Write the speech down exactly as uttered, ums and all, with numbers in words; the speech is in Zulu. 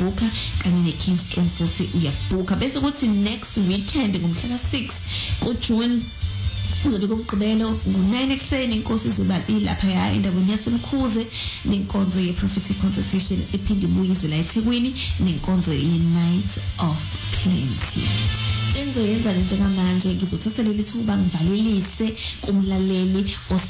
uyabhuka kanye neKingston futhi uyabhuka bese kuthi next weekend ngomhla ka six kuJune uzobe kumgqibelo ngo-nine ekuseni inkosi izoba ilapha ya endaweni yasemkhuze nenkonzo ye-prophetic consultation ephinde ibuyize la eThekwini nenkonzo ye-night of plenty. Engizoyenza njengamanje ngizothatha leli thuba ngivalelise kumlaleli